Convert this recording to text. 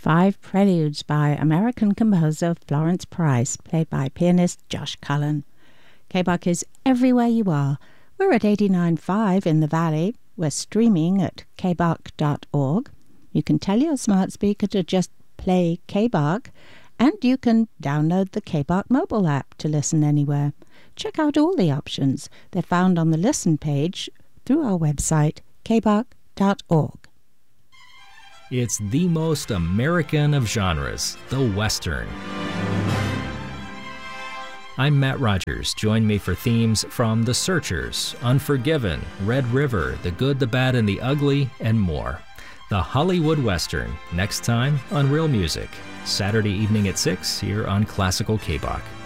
5 preludes by American composer Florence Price, played by pianist Josh Cullen. KBAQ is everywhere you are. We're at 89.5 in the Valley. We're streaming at kbaq.org. You can tell your smart speaker to just play KBAQ, and you can download the KBAQ mobile app to listen anywhere. Check out all the options. They're found on the Listen page through our website, kbaq.org. It's the most American of genres, the Western. I'm Matt Rogers. Join me for themes from The Searchers, Unforgiven, Red River, The Good, the Bad, and the Ugly, and more. The Hollywood Western, next time on Real Music, Saturday evening at 6 here on Classical KBAQ.